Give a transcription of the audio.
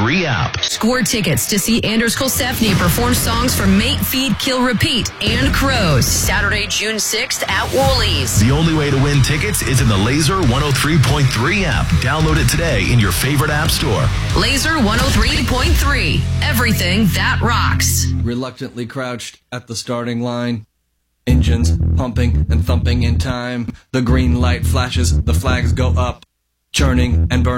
103.3 app. Score tickets to see Anders Kolsefny perform songs for Mate, Feed, Kill, Repeat, and Crows Saturday, June 6th at Woolies. The only way to win tickets is in the Laser 103.3 app. Download it today in your favorite app store. Laser 103.3. Everything that rocks. Reluctantly crouched at the starting line. Engines pumping and thumping in time. The green light flashes, the flags go up. Churning and burning.